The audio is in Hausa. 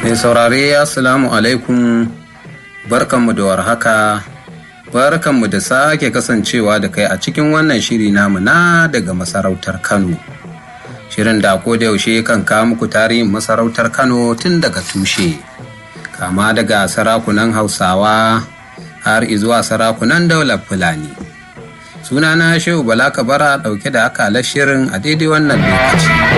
Mai saurare assalamu alaikum, barkanmu da warhaka, barkanmu da sake kasancewa da kai a cikin wannan shiri namu na daga masarautar Kano. Shirin da ko da yaushe kan kawo muku tarihin masarautar Kano tun daga tushe, kama daga sarakunan Hausawa har izuwa sarakunan daular Fulani. Sunana Shehu Bala Kabara ɗauke da akalar shirin a daidai wannan lokaci.